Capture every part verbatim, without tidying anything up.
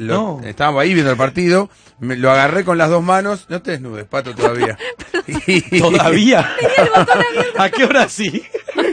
lo, No. estábamos ahí viendo el partido, me, lo agarré con las dos manos, no te desnudes, Pato, todavía. Y- ¿Todavía? ¿A qué hora sí?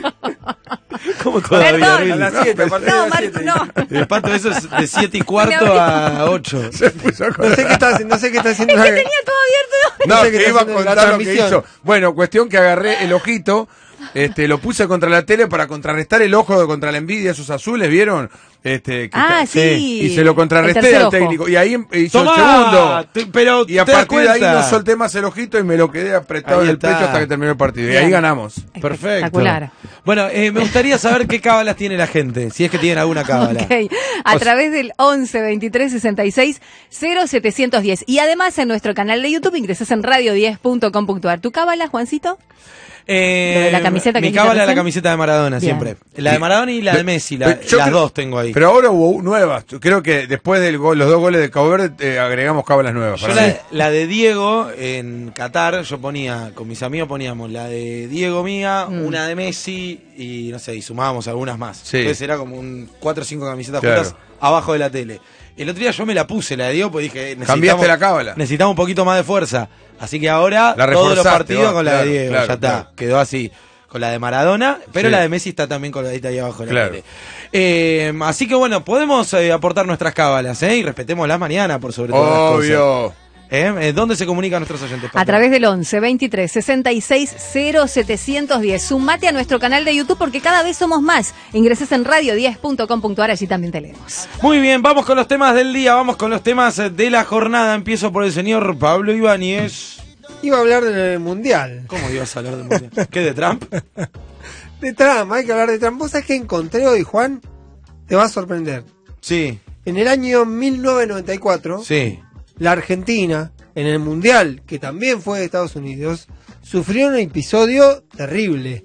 ¿Cómo todavía? Perdón. Luis? A las siete, a partir de No, las Marco, siete. no. El Pato, eso es de siete y cuarto a ocho. Se puso con No sé qué está, no sé qué está haciendo. Es que tenía todo abierto. No, No sé qué que está iba a haciendo la contar lo que transmisión. hizo. Bueno, cuestión que agarré el ojito, este, lo puse contra la tele para contrarrestar el ojo de contra la envidia, esos azules, ¿vieron? Este, que Ah, está- sí. Y se lo El contrarresté tercer al ojo. técnico. Y ahí hizo Tomá, el segundo. te- pero Y a ¿te das partir de ahí cuenta? no solté más el ojito y me lo quedé apretado Ahí en el está. pecho hasta que terminó el partido. Y Bien. ahí ganamos. Perfecto. Espectacular. Bueno, eh, me gustaría saber qué cábalas tiene la gente, si es que tienen alguna cábala. Ok, a O- través del once veintitrés sesenta y seis cero setecientos diez. Y además en nuestro canal de YouTube ingresas en radio diez punto com punto ar. ¿Tu cábala, Juancito? Eh, Lo de la camiseta que mi dijiste cábala es la recién. camiseta de Maradona, Bien. siempre. La de Maradona y la de Messi, la- Pero yo las creo- dos tengo ahí. Pero ahora hubo nuevas. Yo creo que después de los dos goles de Cabo Verde eh, agregamos cábalas nuevas. Yo para la, mí. la de Diego en Qatar, yo ponía, con mis amigos poníamos la de Diego mía, Mm. una de Messi y no sé, y sumábamos algunas más. Sí. Entonces era como un cuatro o cinco camisetas Claro. juntas abajo de la tele. El otro día yo me la puse, la de Diego, pues dije, necesitamos, Cambiaste la cábala. necesitamos un poquito más de fuerza. Así que ahora La todos los reforzaste, partidos va, con la claro, de Diego, claro, ya está, claro. quedó así. Con la de Maradona, pero Sí. la de Messi está también colgadita ahí abajo de la Claro. tele. Eh, así que bueno, podemos eh, aportar nuestras cábalas, ¿eh? Y respetémoslas mañana, por sobre todo las cosas. Obvio. ¿Eh? Eh, ¿Dónde se comunican nuestros oyentes? Pato? A través del once veintitrés sesenta y seis cero setecientos diez. Sumate a nuestro canal de YouTube porque cada vez somos más. Ingresas en radio diez punto com punto ar, allí también te leemos. Muy bien, vamos con los temas del día, vamos con los temas eh, de la jornada. Empiezo por el señor Pablo Ibáñez. Iba a hablar del mundial. ¿Cómo ibas a hablar del mundial? ¿Qué, de Trump? De Trump, hay que hablar de Trump. ¿Vos sabés que encontré hoy, Juan? Te va a sorprender. Sí, En el año mil novecientos noventa y cuatro, sí. la Argentina, en el mundial, que también fue de Estados Unidos, sufrió un episodio terrible.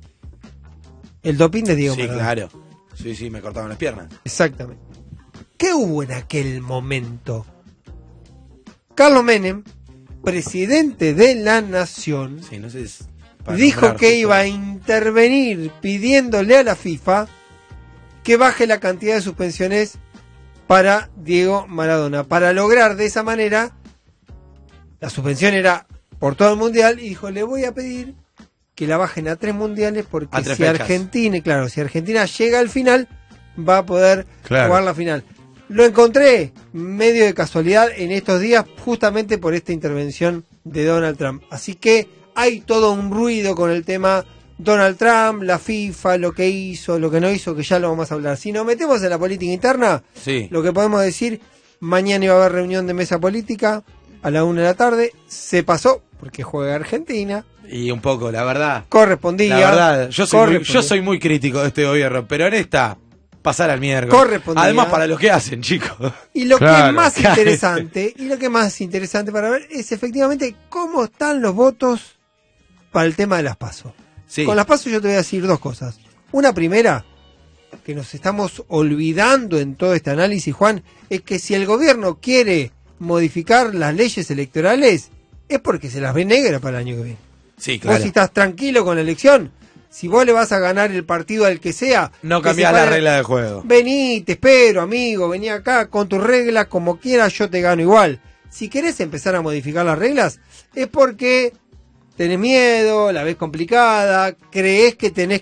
El doping de Diego Sí, Maradona. claro. Sí, sí, me cortaban las piernas. Exactamente. ¿Qué hubo en aquel momento? Carlos Menem, presidente de la nación, Sí, no sé. es para dijo nombrar, que justo. iba a intervenir pidiéndole a la FIFA que baje la cantidad de suspensiones para Diego Maradona, para lograr de esa manera, la suspensión era por todo el mundial, y dijo, le voy a pedir que la bajen a tres mundiales porque A tres si fechas. Argentina, claro, si Argentina llega al final, va a poder Claro. jugar la final. Lo encontré medio de casualidad en estos días, justamente por esta intervención de Donald Trump. Así que hay todo un ruido con el tema Donald Trump, la FIFA, lo que hizo, lo que no hizo, que ya lo vamos a hablar. Si nos metemos en la política interna, Sí. lo que podemos decir, mañana iba a haber reunión de mesa política a la una de la tarde, se pasó porque juega Argentina, Y un poco, la verdad. correspondía. La verdad, yo soy, muy, correspondía. yo soy muy crítico de este gobierno, pero en esta, pasar al miércoles. Correspondía. Además, para lo que hacen, chicos. Y lo que Claro, es más claro. interesante, y lo que es más interesante para ver es efectivamente cómo están los votos para el tema de las PASO. Sí. Con las PASO yo te voy a decir dos cosas. Una primera, que nos estamos olvidando en todo este análisis, Juan, es que si el gobierno quiere modificar las leyes electorales, es porque se las ve negras para el año que viene. Sí, Vos claro. si estás tranquilo con la elección, si vos le vas a ganar el partido al que sea, No que cambiás se la pare- regla del juego. Vení, te espero, amigo, vení acá con tus reglas, como quieras, yo te gano igual. Si querés empezar a modificar las reglas, es porque tenés miedo, la ves complicada, creés que tenés